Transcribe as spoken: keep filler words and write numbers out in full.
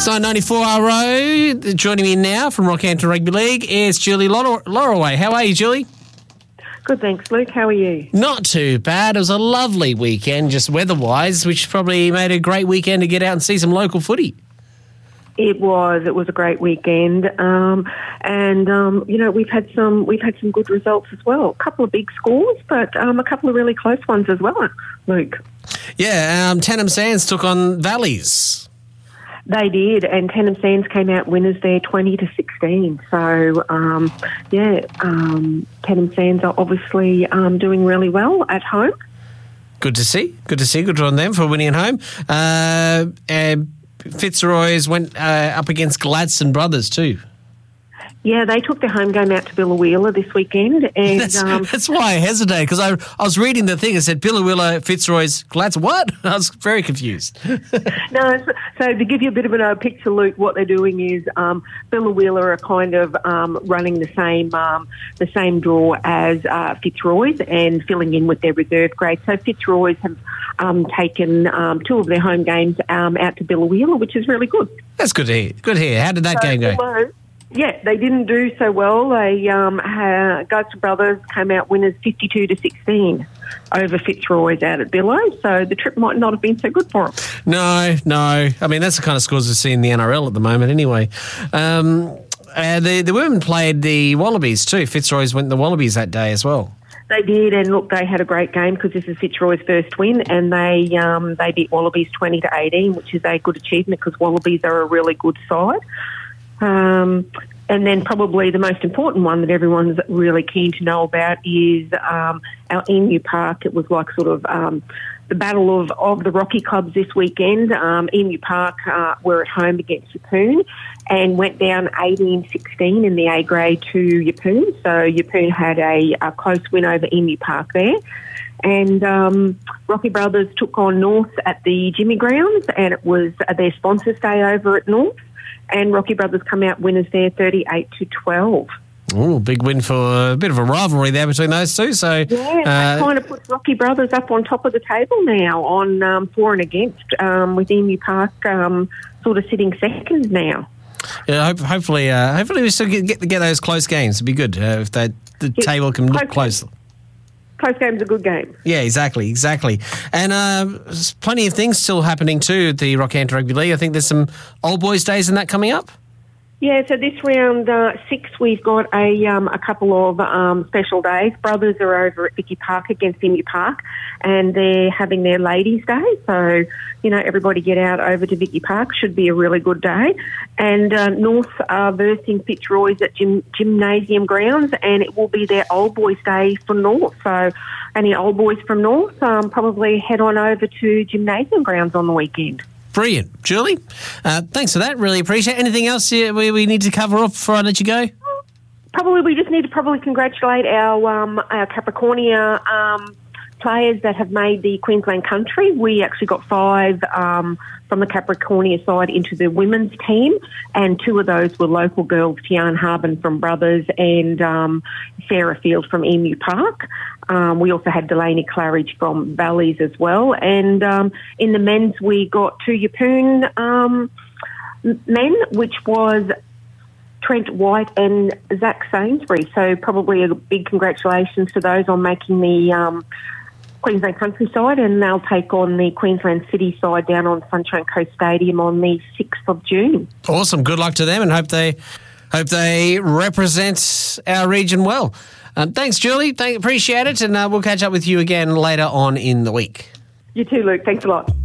It's nine ninety-four R O. Joining me now from Rockhampton Rugby League is Julie Lor- Lorraway. How are you, Julie? Good, thanks, Luke. How are you? Not too bad. It was a lovely weekend, just weather-wise, which probably made a great weekend to get out and see some local footy. It was. It was a great weekend, um, and um, you know we've had some we've had some good results as well. A couple of big scores, but um, a couple of really close ones as well, Luke. Yeah, um, Tennant Sands took on Valleys. They did, and Tennant Sands came out winners there, twenty to sixteen. So, um, yeah, um, Tennant Sands are obviously um, doing really well at home. Good to see. Good to see. Good on them for winning at home. Uh, and Fitzroy's went uh, up against Gladstone Brothers too. Yeah, they took their home game out to Billawheeler this weekend. And that's, um, that's why I hesitated, because I, I was reading the thing. It said Billawheeler, Fitzroy's, Gladstone. What? I was very confused. No, so, so to give you a bit of a picture, Luke, what they're doing is um, Billawheeler are kind of um, running the same um, the same draw as uh, Fitzroy's and filling in with their reserve grade. So Fitzroy's have um, taken um, two of their home games um, out to Billawheeler, which is really good. That's good to hear. Good to hear. How did that so, game go? Although, Yeah, they didn't do so well. They um, uh, Gladstone Brothers came out winners fifty-two to sixteen over Fitzroy's out at Billow, so the trip might not have been so good for them. No, no. I mean, that's the kind of scores we see in the N R L at the moment anyway. Um, uh, the, the women played the Wallabies too. Fitzroy's went the Wallabies that day as well. They did, and look, they had a great game because this is Fitzroy's first win, and they um, they beat Wallabies twenty to eighteen, which is a good achievement because Wallabies are a really good side. Um, and then probably the most important one that everyone's really keen to know about is um, our Emu Park. It was like sort of um, the battle of, of the Rocky clubs this weekend. Um, Emu Park uh, were at home against Yeppoon and went down eighteen sixteen in the A grade to Yeppoon. So Yeppoon had a, a close win over Emu Park there. And um, Rocky Brothers took on North at the Jimmy Grounds, and it was their sponsors' day over at North. And Rocky Brothers come out winners there, thirty-eight to twelve. Oh, big win for a bit of a rivalry there between those two. So yeah, that uh, kind of puts Rocky Brothers up on top of the table now on um, for and against, um, with Emu Park um, sort of sitting second now. Yeah, hope, hopefully, uh, hopefully we still get, get get those close games. It'd be good uh, if that the yeah, table can look close. Close game's a good game. Yeah, exactly, exactly. And uh, there's plenty of things still happening too at the Rockhampton Rugby League. I think there's some Old Boys Days and that coming up. Yeah, so this round uh, six, we've got a um, a couple of um, special days. Brothers are over at Vicky Park against Emu Park, and they're having their Ladies' Day. So, you know, everybody get out over to Vicky Park. Should be a really good day. And uh, North are versing Fitzroy's at gym, Gymnasium Grounds, and it will be their Old Boys Day for North. So any Old Boys from North um, probably head on over to Gymnasium Grounds on the weekend. Brilliant. Julie, uh, thanks for that. Really appreciate it. Anything else we, we need to cover off before I let you go? Probably we just need to probably congratulate our, um, our Capricornia um, players that have made the Queensland country. We actually got five um, from the Capricornia side into the women's team, and two of those were local girls, Tian Harbin from Brothers and um, Sarah Field from Emu Park. Um, we also had Delaney Claridge from Valleys as well. And um, in the men's, we got two Yeppoon um, men, which was Trent White and Zach Sainsbury. So probably a big congratulations to those on making the um, Queensland Countryside, and they'll take on the Queensland City side down on Sunshine Coast Stadium on the sixth of June. Awesome. Good luck to them, and hope they hope they represent our region well. Um, thanks, Julie. Thank, appreciate it, and uh, we'll catch up with you again later on in the week. You too, Luke. Thanks a lot.